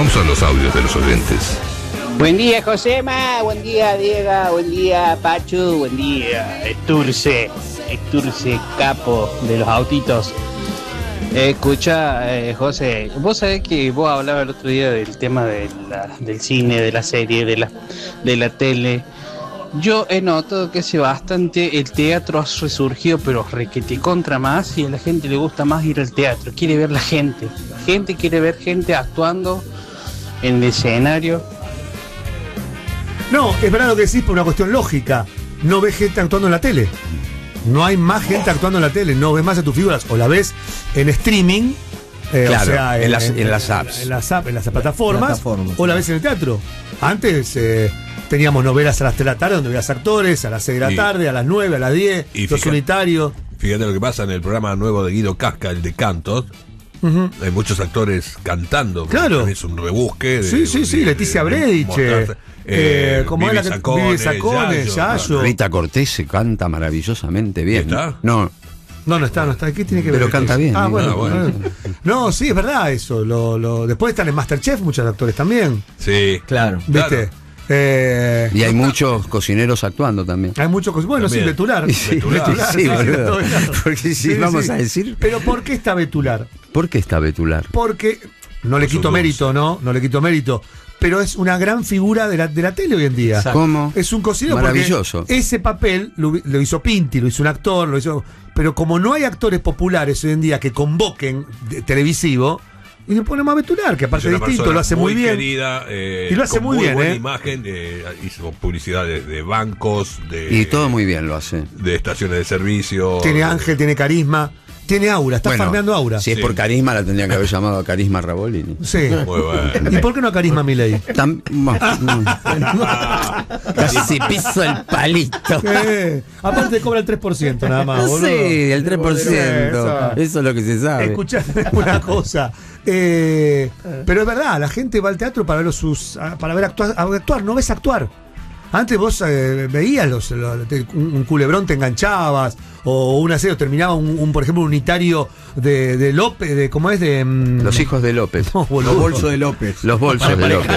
Vamos a los audios de los oyentes. Buen día, Josema. Buen día, Diego. Buen día, Pachu. Buen día, Esturce, capo de los autitos. Escucha, José, vos sabés que vos hablabas el otro día del tema del cine, de la serie, de la tele. Yo he notado que hace bastante el teatro ha resurgido, pero requete contra más, y a la gente le gusta más ir al teatro. Quiere ver la gente. La gente quiere ver gente actuando en el escenario. No, es verdad lo que decís por una cuestión lógica. No ves gente actuando en la tele. No hay más gente actuando en la tele. No ves más de tus figuras. O la ves en streaming. Claro, o sea, en las apps. En las plataformas. O la ves en el teatro. Antes teníamos novelas a las 3 de la tarde donde veías actores, a las 6 de la tarde, a las 9, a las 10, los unitarios. Fíjate lo que pasa en el programa nuevo de Guido Casca, el de Cantos. Hay muchos actores cantando. Claro. Es un rebusque. Sí. Leticia Bredich. Como Vivi es la que Vivi Sacones, Yayo. Rita Cortés se canta maravillosamente bien. ¿Está? No está. ¿Qué tiene que ver? Pero canta bien. Bueno. No, sí, es verdad eso. Después están en Masterchef muchos actores también. Sí. Claro. ¿Viste? Y hay muchos cocineros actuando también. Hay muchos cocineros. Bueno, también. sí, Betular. Sí, boludo. Porque sí, vamos a decir. Pero ¿por qué está Betular? ¿Por qué está Betular? Porque no le quito mérito, ¿no? No le quito mérito. Pero es una gran figura de la tele hoy en día. Exacto. ¿Cómo? Es un cocinero. Maravilloso. Ese papel lo hizo Pinti, lo hizo un actor, pero como no hay actores populares hoy en día que convoquen televisivo, y le ponemos a Betular, que aparte es distinto, lo hace muy bien. Querida, y lo hace con muy bien, buena imagen, hizo publicidad de bancos, y todo muy bien lo hace. De estaciones de servicio. Tiene ángel, tiene carisma. Tiene aura, está farmeando aura. Si es por carisma, la tendría que haber llamado a Carisma Rabolini. Sí. Muy bueno. ¿Y por qué no a Carisma Milei? Casi piso el palito. Aparte cobra el 3% nada más, boludo. Sí, el 3%. Eso es lo que se sabe. Escuchá una cosa. Pero es verdad, la gente va al teatro para ver actuar, no ves actuar. Antes vos veías un culebrón, te enganchabas, o una serie, terminaba por ejemplo, un unitario de López, ¿cómo es? Los hijos de López. No, los bolsos de López. Los bolsos de López.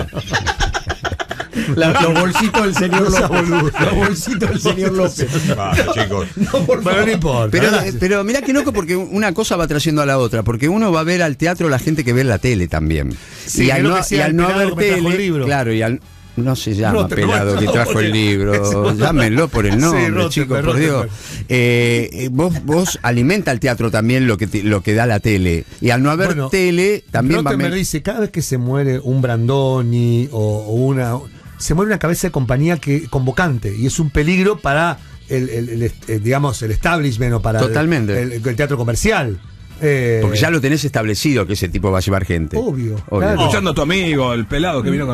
Los bolsitos del señor López. Los bolsitos del señor López. Vale, chicos. No importa. Pero mirá que loco, porque una cosa va trayendo a la otra, porque uno va a ver al teatro la gente que ve en la tele también. Sí, y al no haber tele, claro, y al no se llama pelado que trajo el libro. Llámenlo por el nombre, chicos, por Dios. Vos alimenta el teatro también lo que da la tele. Y al no haber tele, también me dice, cada vez que se muere un Brandoni se muere una cabeza de compañía convocante. Y es un peligro para el establishment o para el teatro comercial. Porque ya lo tenés establecido que ese tipo va a llevar gente. Obvio. Claro. Escuchando a tu amigo, el pelado que vino con